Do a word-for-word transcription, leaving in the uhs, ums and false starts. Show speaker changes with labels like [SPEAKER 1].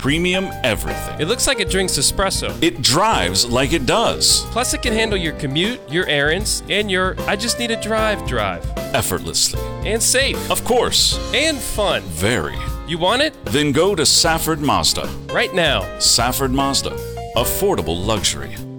[SPEAKER 1] premium everything.
[SPEAKER 2] It looks like it drinks espresso.
[SPEAKER 1] It drives like it does.
[SPEAKER 2] Plus, it can handle your commute, your errands, and your I just need a drive drive.
[SPEAKER 1] Effortlessly.
[SPEAKER 2] And safe.
[SPEAKER 1] Of course.
[SPEAKER 2] And fun.
[SPEAKER 1] Very.
[SPEAKER 2] You want it?
[SPEAKER 1] Then go to Safford Mazda.
[SPEAKER 2] Right now.
[SPEAKER 1] Safford Mazda. Affordable luxury.